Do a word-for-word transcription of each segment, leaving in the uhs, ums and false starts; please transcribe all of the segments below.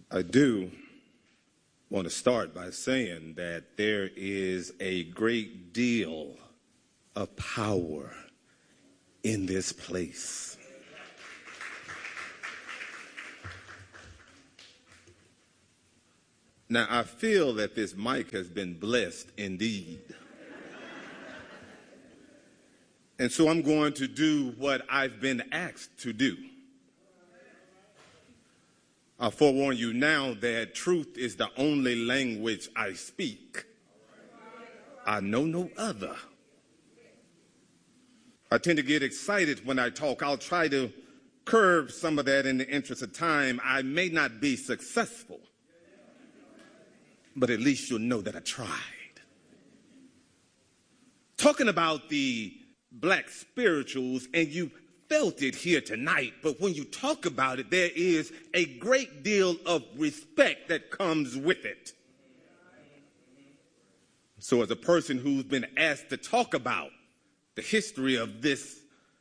I do want to start by saying that there is a great deal of power in this place. Now, I feel that this mic has been blessed indeed. And so I'm going to do what I've been asked to do. I forewarn you now that truth is the only language I speak. I know no other. I tend to get excited when I talk. I'll try to curb some of that in the interest of time. I may not be successful, but at least you'll know that I tried. Talking about the black spirituals, and you felt it here tonight, but when you talk about it, there is a great deal of respect that comes with it. So as a person who's been asked to talk about the history of this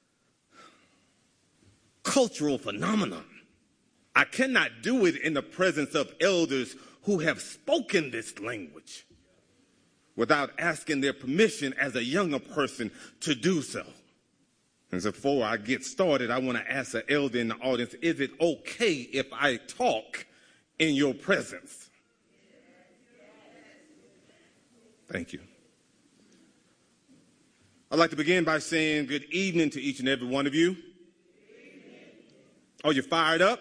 cultural phenomenon, I cannot do it in the presence of elders who have spoken this language without asking their permission as a younger person to do so. And so before I get started, I want to ask an elder in the audience, is it okay if I talk in your presence? Thank you. I'd like to begin by saying good evening to each and every one of you. Are you fired up?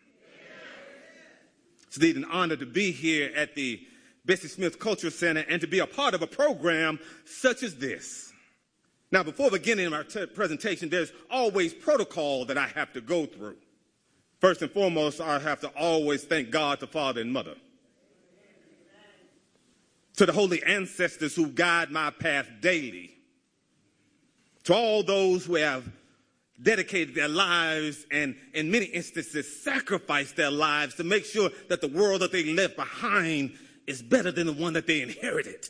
It's indeed an honor to be here at the Bessie Smith Cultural Center and to be a part of a program such as this. Now, before beginning our t- presentation, there's always protocol that I have to go through. First and foremost, I have to always thank God, the Father and Mother. To the holy ancestors who guide my path daily. To all those who have dedicated their lives and in many instances sacrificed their lives to make sure that the world that they left behind is better than the one that they inherited.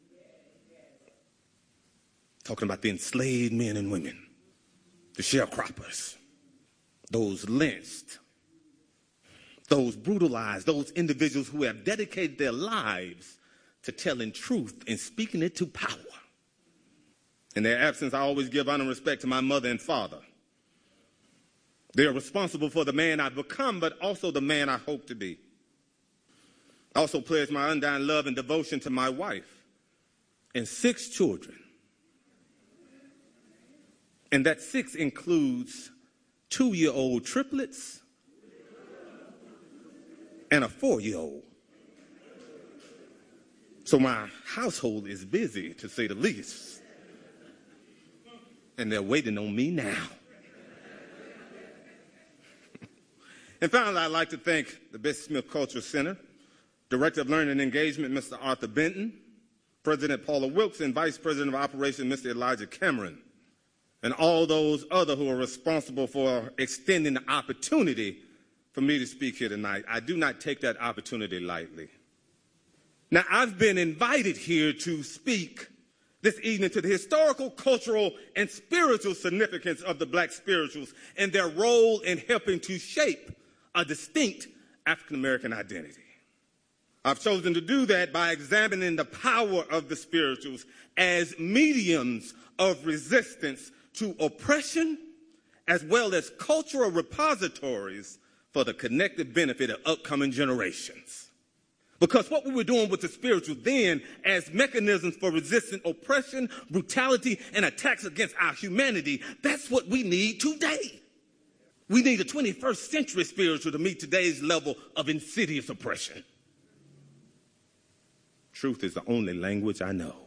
Talking about the enslaved men and women, the sharecroppers, those lynched, those brutalized, those individuals who have dedicated their lives to telling truth and speaking it to power. In their absence, I always give honor and respect to my mother and father. They are responsible for the man I've become, but also the man I hope to be. I also pledge my undying love and devotion to my wife and six children. And that six includes two-year-old triplets and a four-year-old. So my household is busy, to say the least. And they're waiting on me now. And finally, I'd like to thank the Bessie Smith Cultural Center, Director of Learning and Engagement, Mister Arthur Benton, President Paula Wilkes, and Vice President of Operations, Mister Elijah Cameron, and all those other who are responsible for extending the opportunity for me to speak here tonight. I do not take that opportunity lightly. Now, I've been invited here to speak this evening to the historical, cultural, and spiritual significance of the black spirituals and their role in helping to shape a distinct African-American identity. I've chosen to do that by examining the power of the spirituals as mediums of resistance to oppression, as well as cultural repositories for the connected benefit of upcoming generations. Because what we were doing with the spiritual then as mechanisms for resisting oppression, brutality, and attacks against our humanity, that's what we need today. We need a twenty-first century spiritual to meet today's level of insidious oppression. Truth is the only language I know.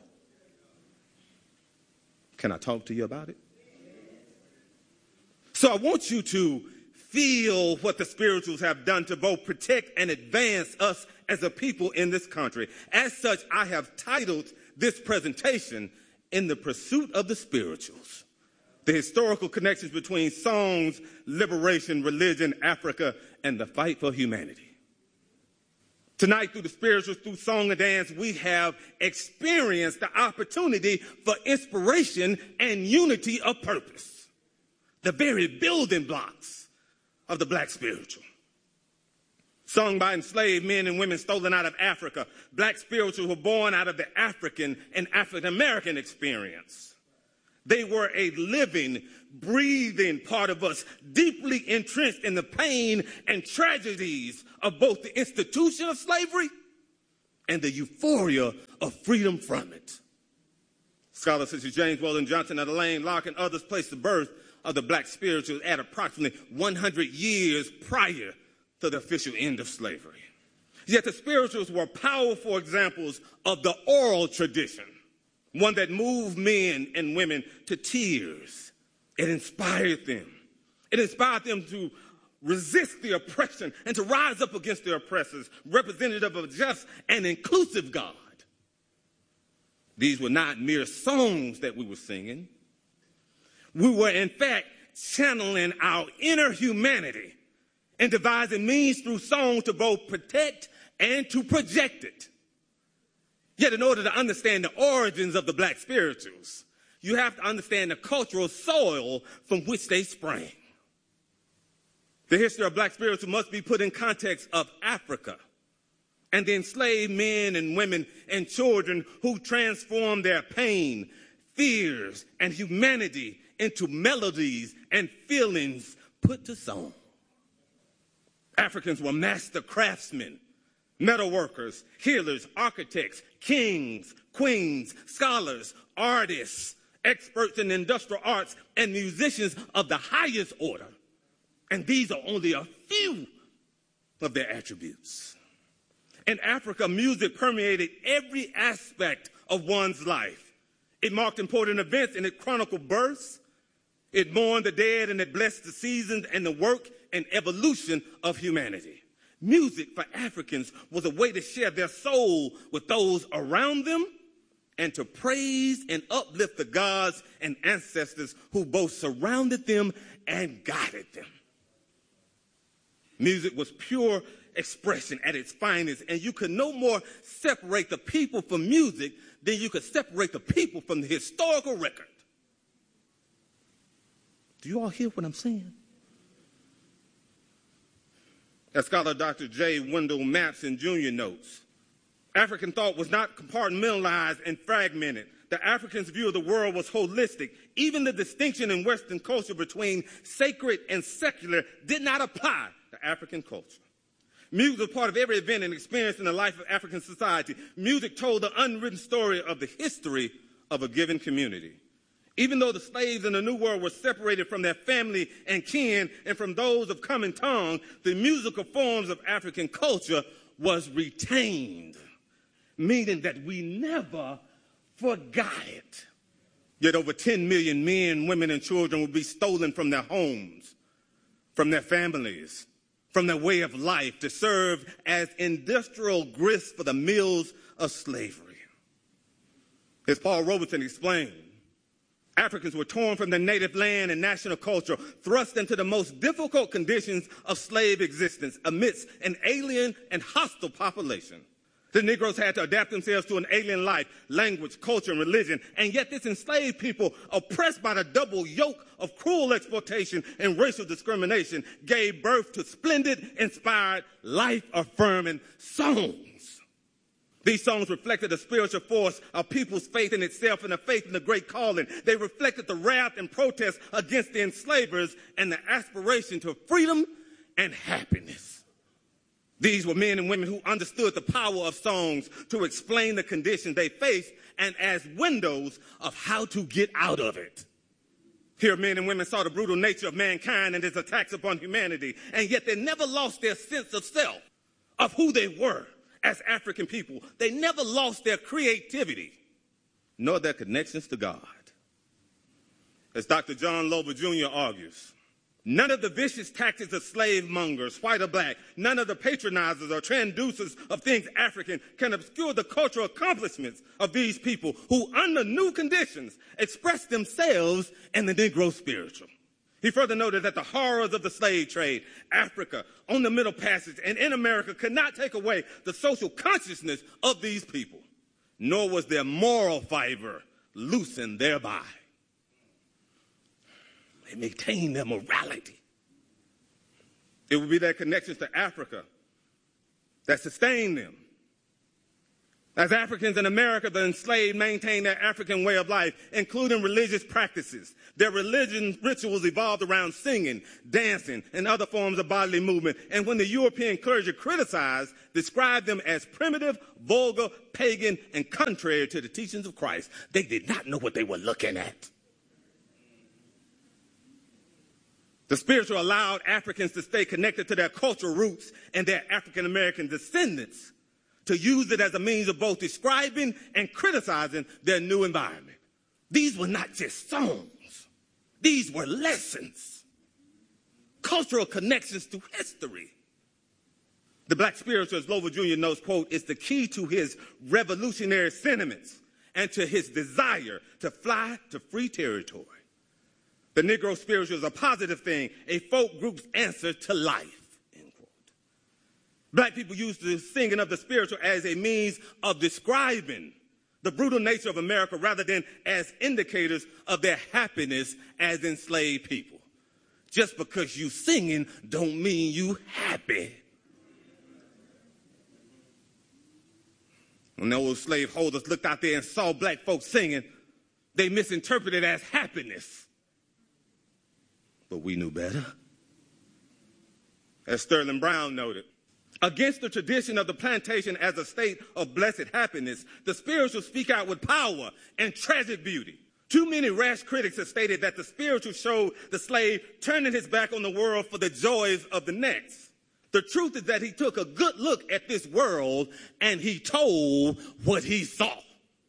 Can I talk to you about it? So I want you to feel what the spirituals have done to both protect and advance us as a people in this country. As such, I have titled this presentation, In the Pursuit of the Spirituals, the historical connections between songs, liberation, religion, Africa, and the fight for humanity. Tonight, through the spirituals, through song and dance, we have experienced the opportunity for inspiration and unity of purpose, the very building blocks of the black spiritual. sung by enslaved men and women stolen out of Africa. Black spirituals were born out of the African and African-American experience. They were a living, breathing part of us, deeply entrenched in the pain and tragedies of both the institution of slavery and the euphoria of freedom from it. Scholars such as James Weldon Johnson, Elaine Locke, and others place the birth of the black spirituals at approximately one hundred years prior to the official end of slavery. Yet the spirituals were powerful examples of the oral tradition, one that moved men and women to tears. It inspired them. It inspired them to resist the oppression and to rise up against their oppressors, representative of a just and inclusive God. These were not mere songs that we were singing. We were, in fact, channeling our inner humanity and devising means through song to both protect and to project it. Yet in order to understand the origins of the black spirituals, you have to understand the cultural soil from which they sprang. The history of black spirituals must be put in context of Africa and the enslaved men and women and children who transformed their pain, fears, and humanity into melodies and feelings put to song. Africans were master craftsmen, metalworkers, healers, architects, kings, queens, scholars, artists, experts in industrial arts, and musicians of the highest order. And these are only a few of their attributes. In Africa, music permeated every aspect of one's life. It marked important events and it chronicled births. It mourned the dead and it blessed the seasons and the work and evolution of humanity. Music for Africans was a way to share their soul with those around them and to praise and uplift the gods and ancestors who both surrounded them and guided them. Music was pure expression at its finest, and you could no more separate the people from music than you could separate the people from the historical record. Do you all hear what I'm saying? As scholar Doctor J. Wendell Mattson Junior notes, African thought was not compartmentalized and fragmented. The Africans' view of the world was holistic. Even the distinction in Western culture between sacred and secular did not apply to African culture. Music was part of every event and experience in the life of African society. Music told the unwritten story of the history of a given community. Even though the slaves in the New World were separated from their family and kin and from those of common tongue, the musical forms of African culture was retained, meaning that we never forgot it. Yet over ten million men, women, and children would be stolen from their homes, from their families, from their way of life to serve as industrial grist for the mills of slavery. As Paul Robeson explained, Africans were torn from their native land and national culture, thrust into the most difficult conditions of slave existence amidst an alien and hostile population. The Negroes had to adapt themselves to an alien life, language, culture, and religion, and yet this enslaved people, oppressed by the double yoke of cruel exploitation and racial discrimination, gave birth to splendid, inspired, life-affirming songs. These songs reflected the spiritual force of people's faith in itself and the faith in the great calling. They reflected the wrath and protest against the enslavers and the aspiration to freedom and happiness. These were men and women who understood the power of songs to explain the conditions they faced and as windows of how to get out of it. Here, men and women saw the brutal nature of mankind and its attacks upon humanity, and yet they never lost their sense of self, of who they were as African people. They never lost their creativity, nor their connections to God. As Doctor John Lober Junior argues, none of the vicious tactics of slave mongers, white or black, none of the patronizers or transducers of things African can obscure the cultural accomplishments of these people who, under new conditions, express themselves in the Negro spiritual. He further noted that the horrors of the slave trade, Africa, on the Middle Passage, and in America could not take away the social consciousness of these people, nor was their moral fiber loosened thereby. They maintained their morality. It would be their connections to Africa that sustained them. As Africans in America, the enslaved maintained their African way of life, including religious practices. Their religion rituals evolved around singing, dancing, and other forms of bodily movement. And when the European clergy criticized, described them as primitive, vulgar, pagan, and contrary to the teachings of Christ, they did not know what they were looking at. The spiritual allowed Africans to stay connected to their cultural roots and their African American descendants, to use it as a means of both describing and criticizing their new environment. These were not just songs. These were lessons, cultural connections to history. The black spiritualist Lovell Junior notes, quote, "is the key to his revolutionary sentiments and to his desire to fly to free territory. The Negro spiritual is a positive thing, a folk group's answer to life." Black people used the singing of the spiritual as a means of describing the brutal nature of America rather than as indicators of their happiness as enslaved people. Just because you singing don't mean you happy. When those slaveholders looked out there and saw black folks singing, they misinterpreted it as happiness. But we knew better. As Sterling Brown noted, against the tradition of the plantation as a state of blessed happiness, the spiritual speak out with power and tragic beauty. Too many rash critics have stated that the spiritual showed the slave turning his back on the world for the joys of the next. The truth is that he took a good look at this world and he told what he saw.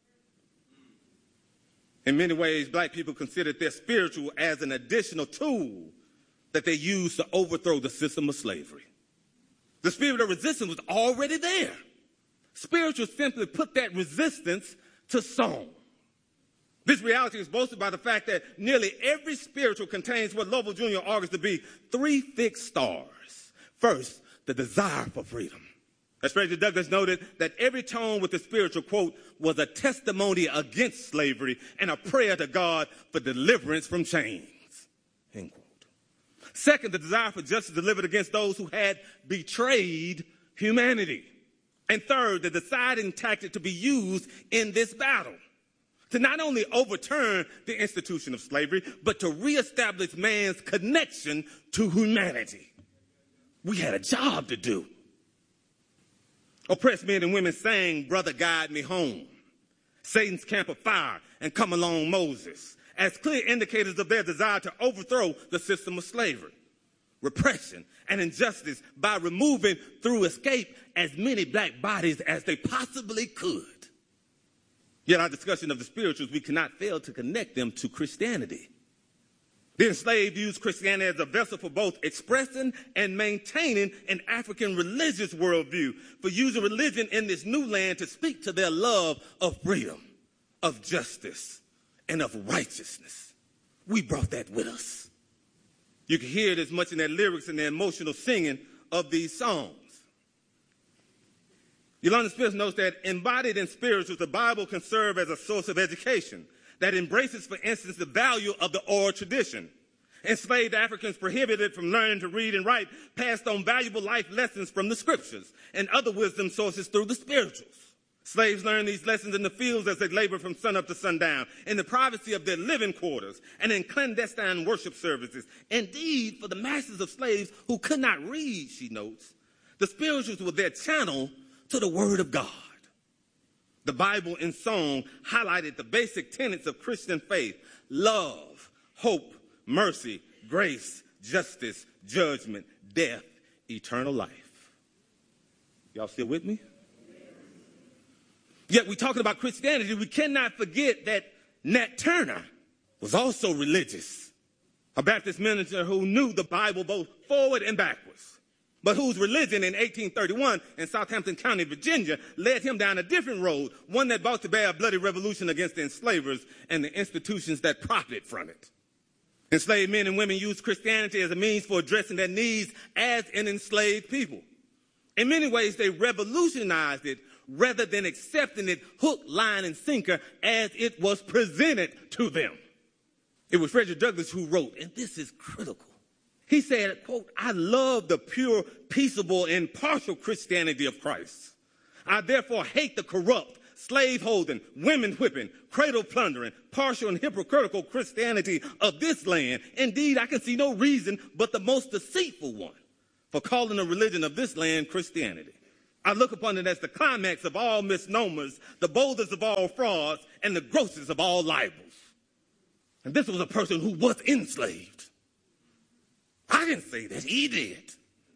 In many ways, black people considered their spiritual as an additional tool that they used to overthrow the system of slavery. The spirit of resistance was already there. Spiritual simply put that resistance to song. This reality is boasted by the fact that nearly every spiritual contains what Lovell Junior argues to be three fixed stars. First, the desire for freedom. As Frederick Douglass noted, that every tone with the spiritual, quote, was a testimony against slavery and a prayer to God for deliverance from chains, end quote. Second, the desire for justice delivered against those who had betrayed humanity. And third, the deciding tactic to be used in this battle, to not only overturn the institution of slavery, but to reestablish man's connection to humanity. We had a job to do. Oppressed men and women sang, "Brother, Guide Me Home," "Satan's Camp of Fire," and "Come Along, Moses," as clear indicators of their desire to overthrow the system of slavery, repression, and injustice by removing through escape as many black bodies as they possibly could. Yet our discussion of the spirituals, we cannot fail to connect them to Christianity. The enslaved used Christianity as a vessel for both expressing and maintaining an African religious worldview, for using religion in this new land to speak to their love of freedom, of justice, and of righteousness. We brought that with us. You can hear it as much in their lyrics and their emotional singing of these songs. Yolanda Smith notes that embodied in spirituals, the Bible can serve as a source of education that embraces, for instance, the value of the oral tradition. Enslaved Africans prohibited from learning to read and write passed on valuable life lessons from the scriptures and other wisdom sources through the spirituals. Slaves learned these lessons in the fields as they labored from sunup to sundown, in the privacy of their living quarters, and in clandestine worship services. Indeed, for the masses of slaves who could not read, she notes, the spirituals were their channel to the Word of God. The Bible in song highlighted the basic tenets of Christian faith: love, hope, mercy, grace, justice, judgment, death, eternal life. Y'all still with me? Yet we're talking about Christianity. We cannot forget that Nat Turner was also religious, a Baptist minister who knew the Bible both forward and backwards, but whose religion in eighteen thirty-one in Southampton County, Virginia, led him down a different road, one that brought to bear a bloody revolution against the enslavers and the institutions that profited from it. Enslaved men and women used Christianity as a means for addressing their needs as an enslaved people. In many ways, they revolutionized it rather than accepting it hook, line, and sinker as it was presented to them. It was Frederick Douglass who wrote, and this is critical, He said, quote, I love the pure, peaceable, and partial Christianity of Christ. I therefore hate the corrupt, slave-holding, women-whipping, cradle-plundering, partial and hypocritical Christianity of this land. Indeed, I can see no reason but the most deceitful one for calling the religion of this land Christianity. I look upon it as the climax of all misnomers, the boldest of all frauds, and the grossest of all libels. And this was a person who was enslaved. I didn't say that, he did.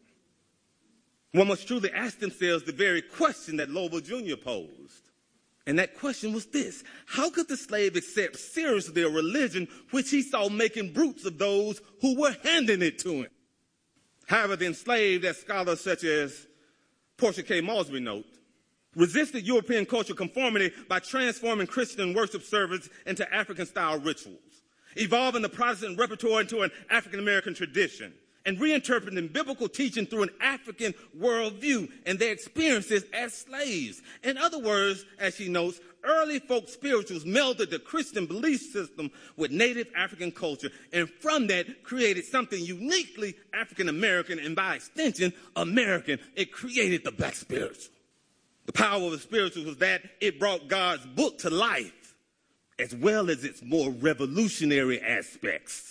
One must truly ask themselves the very question that Lowell Junior posed. And that question was this: how could the slave accept seriously a religion which he saw making brutes of those who were handing it to him? However, the enslaved, as scholars such as Portia K. Mosby note, resisted European cultural conformity by transforming Christian worship service into African-style rituals, evolving the Protestant repertoire into an African-American tradition, and reinterpreting biblical teaching through an African worldview and their experiences as slaves. In other words, as she notes, early folk spirituals melded the Christian belief system with native African culture, and from that created something uniquely African-American and by extension, American. It created the black spiritual. The power of the spiritual was that it brought God's book to life, as well as its more revolutionary aspects.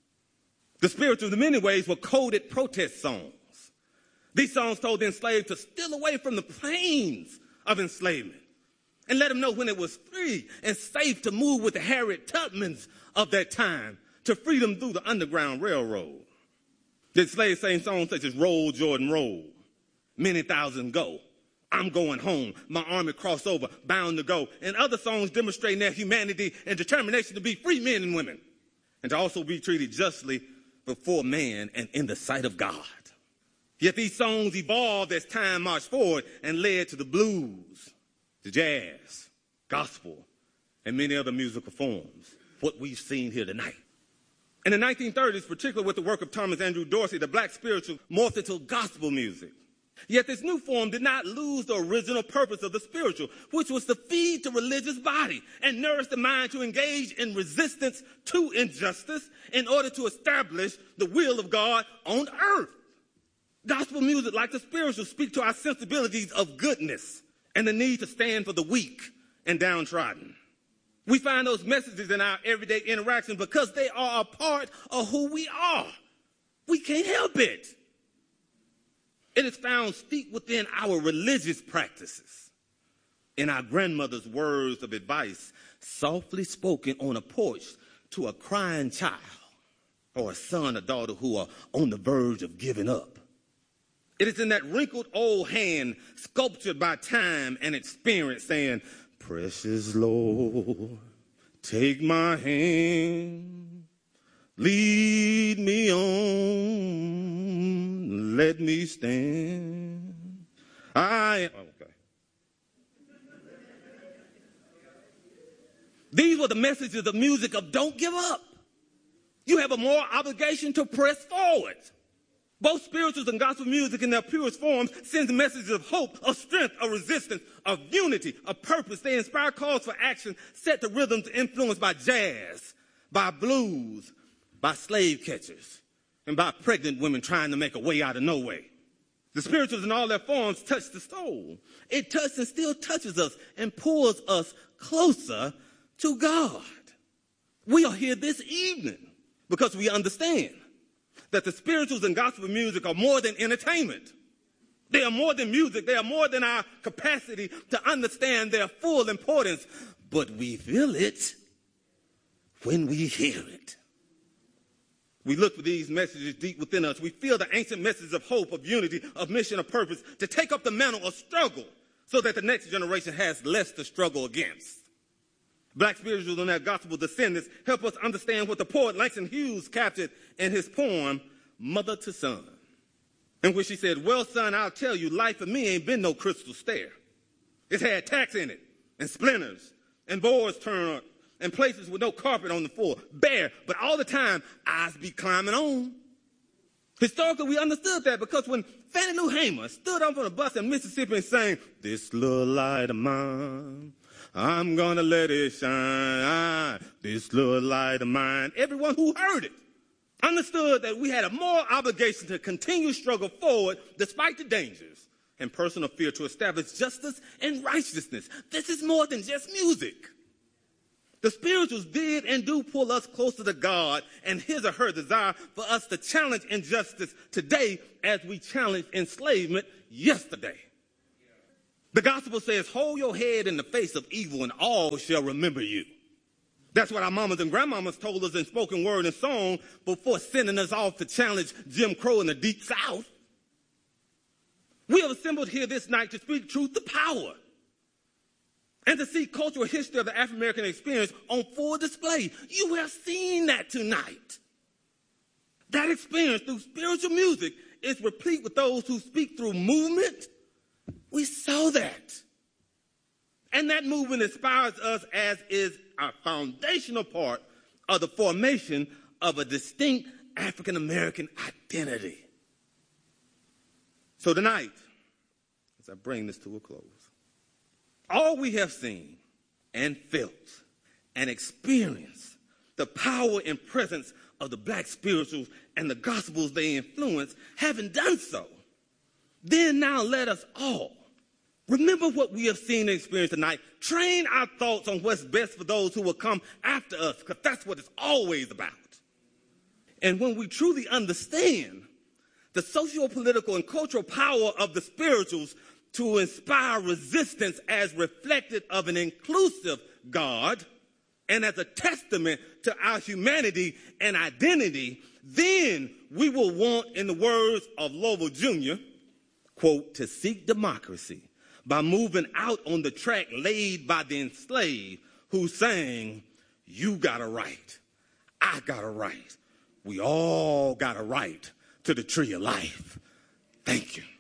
The spirituals, in many ways, were coded protest songs. These songs told the enslaved to steal away from the pains of enslavement and let them know when it was free and safe to move with the Harriet Tubmans of that time to freedom through the Underground Railroad. The enslaved sang songs such as Roll, Jordan, Roll, Many Thousand Go, I'm Going Home, My Army Crossed Over, Bound to Go, and other songs demonstrating their humanity and determination to be free men and women and to also be treated justly before man and in the sight of God. Yet these songs evolved as time marched forward and led to the blues, the jazz, gospel, and many other musical forms, what we've seen here tonight. In the nineteen thirties, particularly with the work of Thomas Andrew Dorsey, the black spiritual morphed into gospel music. Yet this new form did not lose the original purpose of the spiritual, which was to feed the religious body and nourish the mind to engage in resistance to injustice in order to establish the will of God on earth. Gospel music, like the spiritual, speak to our sensibilities of goodness and the need to stand for the weak and downtrodden. We find those messages in our everyday interaction because they are a part of who we are. We can't help it. It is found steeped within our religious practices, in our grandmother's words of advice, softly spoken on a porch to a crying child or a son or daughter who are on the verge of giving up. It is in that wrinkled old hand sculptured by time and experience saying, precious Lord, take my hand, lead me on, let me stand. I am. Okay. These were the messages of music of don't give up. You have a moral obligation to press forward. Both spirituals and gospel music in their purest forms sends messages of hope, of strength, of resistance, of unity, of purpose. They inspire calls for action set to rhythms influenced by jazz, by blues, by slave catchers, and by pregnant women trying to make a way out of no way. The spirituals in all their forms touch the soul. It touches and still touches us and pulls us closer to God. We are here this evening because we understand that the spirituals and gospel music are more than entertainment. They are more than music. They are more than our capacity to understand their full importance. But we feel it when we hear it. We look for these messages deep within us. We feel the ancient messages of hope, of unity, of mission, of purpose, to take up the mantle of struggle so that the next generation has less to struggle against. Black spirituals and their gospel descendants help us understand what the poet Langston Hughes captured in his poem, Mother to Son, in which he said, well, son, I'll tell you, life for me ain't been no crystal stair. It's had tacks in it and splinters and boards turned up and places with no carpet on the floor, bare, but all the time, eyes be climbing on. Historically, we understood that because when Fannie Lou Hamer stood up on a bus in Mississippi and sang, this little light of mine, I'm gonna let it shine, this little light of mine, everyone who heard it understood that we had a moral obligation to continue struggle forward despite the dangers and personal fear to establish justice and righteousness. This is more than just music. The spirituals did and do pull us closer to God and his or her desire for us to challenge injustice today as we challenged enslavement yesterday. The gospel says, hold your head in the face of evil and all shall remember you. That's what our mamas and grandmamas told us in spoken word and song before sending us off to challenge Jim Crow in the Deep South. We have assembled here this night to speak truth to power and to see cultural history of the African American experience on full display. You have seen that tonight. That experience through spiritual music is replete with those who speak through movement. We saw that. And that movement inspires us, as is our foundational part of the formation of a distinct African American identity. So tonight, as I bring this to a close, all we have seen and felt and experienced the power and presence of the black spirituals and the gospels they influence, having done so, then now let us all remember what we have seen and experienced tonight. Train our thoughts on what's best for those who will come after us, because that's what it's always about. And when we truly understand the socio-political and cultural power of the spirituals to inspire resistance as reflected of an inclusive God and as a testament to our humanity and identity, then we will want, in the words of Lovell Junior, quote, to seek democracy by moving out on the track laid by the enslaved who sang, you got a right, I got a right, we all got a right to the tree of life. Thank you.